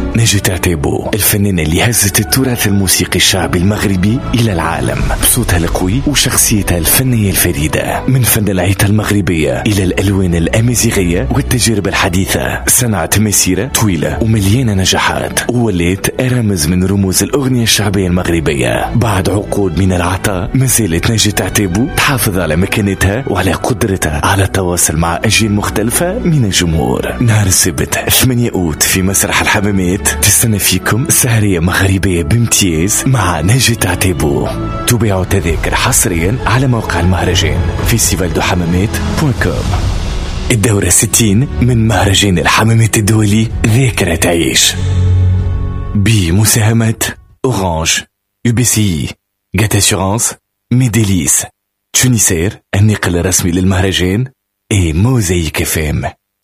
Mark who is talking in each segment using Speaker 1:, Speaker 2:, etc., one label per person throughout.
Speaker 1: نجد عتيبو، الفنانة اللي هزت التراث الموسيقي الشعبي المغربي إلى العالم بصوتها القوي وشخصيتها الفنية الفريدة. من فن العيطة المغربية إلى الألوان الأمازيغية والتجارب الحديثة، صنعت مسيرة طويلة ومليانة نجاحات، ووليت رمز من رموز الأغنية الشعبية المغربية. بعد عقود من العطاء، ما زالت نجد عتيبو تحافظ على مكانتها وعلى قدرتها على التواصل مع أجيال مختلفة من الجمهور. نهار السبت 8 أوت في مسرح الحمامات تستنى فيكم سهرية مغربية بامتياز مع نجد عتيبو. تباعوا تذاكر حصريا على موقع المهرجان festivaldohammamet.com. الدورة 60 من مهرجان الحمامات الدولي ذاكرة تعيش، بمساهمة أورانج، UBCI، جات أسيورانس، ميديليس، تونيسير النقل الرسمي للمهرجان، موزايك FM.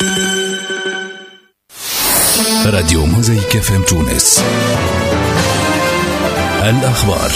Speaker 2: راديو موزايك FM تونس. الأخبار.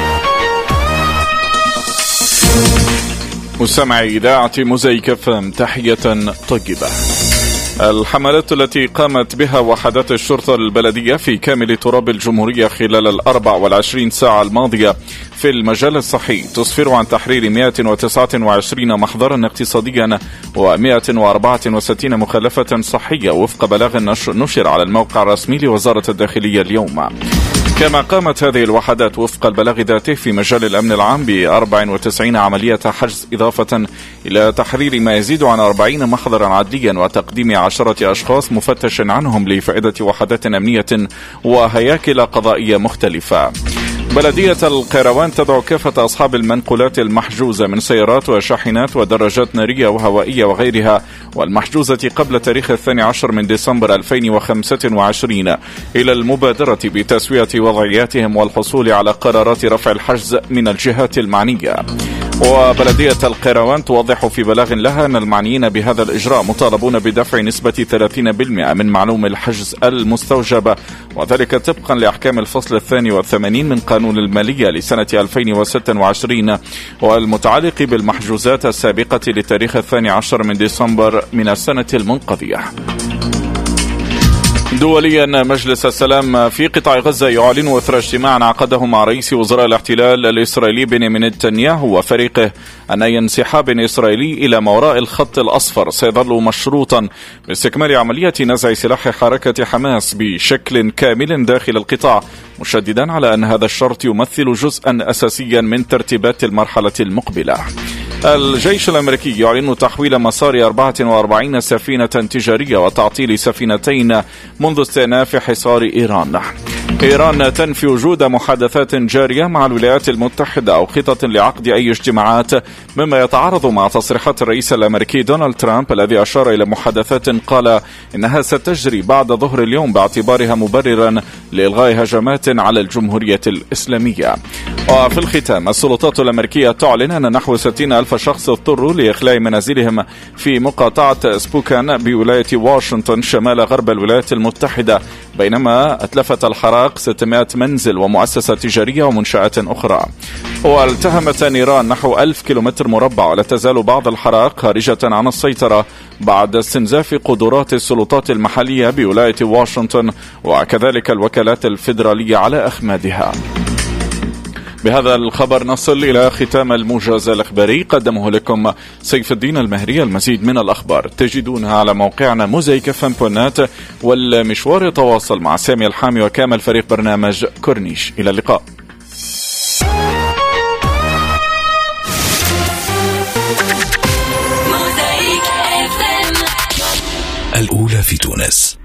Speaker 3: مستمعي إذاعة موزايك FM، تحية طيبة. الحملات التي قامت بها وحدات الشرطة البلدية في كامل تراب الجمهورية خلال 24 ساعة الماضية في المجال الصحي تسفر عن تحرير 129 محضرا اقتصاديا و164 مخالفة صحية وفق بلاغ نشر على الموقع الرسمي لوزارة الداخلية اليوم. كما قامت هذه الوحدات وفق البلاغ ذاته في مجال الأمن العام ب94 عملية حجز، إضافة إلى تحرير ما يزيد عن 40 محضرا عدليا وتقديم 10 أشخاص مفتش عنهم لفائدة وحدات أمنية وهياكل قضائية مختلفة. بلدية القيروان تدعو كافة أصحاب المنقولات المحجوزة من سيارات وشاحنات ودراجات نارية وهوائية وغيرها والمحجوزة قبل تاريخ 12 من ديسمبر 2025 إلى المبادرة بتسوية وضعياتهم والحصول على قرارات رفع الحجز من الجهات المعنية. وبلدية القيروان توضح في بلاغ لها أن المعنيين بهذا الإجراء مطالبون بدفع نسبة 30% من معلوم الحجز المستوجبة، وذلك طبقا لأحكام الفصل 82 من قانون المالية لسنة 2026 والمتعلق بالمحجوزات السابقة لتاريخ 12 من ديسمبر من السنة المنقضية. دوليا، مجلس السلام في قطاع غزة يعلن إثر اجتماع عقده مع رئيس وزراء الاحتلال الإسرائيلي بنيامين نتنياهو وفريقه أن أي انسحاب إسرائيلي إلى ما وراء الخط الأصفر سيظل مشروطا باستكمال عملية نزع سلاح حركة حماس بشكل كامل داخل القطاع، مشددا على أن هذا الشرط يمثل جزءا أساسيا من ترتيبات المرحلة المقبلة. الجيش الأمريكي يعلن تحويل مسار 44 سفينة تجارية وتعطيل سفينتين منذ استئناف حصار إيران. إيران تنفي وجود محادثات جارية مع الولايات المتحدة أو خطط لعقد أي اجتماعات، مما يتعارض مع تصريحات الرئيس الأمريكي دونالد ترامب الذي أشار إلى محادثات قال إنها ستجري بعد ظهر اليوم باعتبارها مبررا لإلغاء هجمات على الجمهورية الإسلامية. وفي الختام، السلطات الأمريكية تعلن أن نحو 60,000 شخص اضطروا لإخلاء منازلهم في مقاطعة سبوكان بولاية واشنطن شمال غرب الولايات المتحدة، بينما أتلفت الحرائق 600 منزل ومؤسسة تجارية ومنشآت أخرى. والتهمت نيران نحو 1000 كيلومتر مربع، ولا تزال بعض الحرائق خارجة عن السيطرة بعد استنزاف قدرات السلطات المحلية بولاية واشنطن وكذلك الوكالات الفيدرالية على أخمادها. بهذا الخبر نصل إلى ختام الموجز الإخباري، قدمه لكم سيف الدين المهري. المزيد من الأخبار تجدونها على موقعنا موزايك FM.net، والمشوار يتواصل مع سامي الحامي وكامل فريق برنامج كورنيش. إلى اللقاء.
Speaker 2: الأولى في تونس.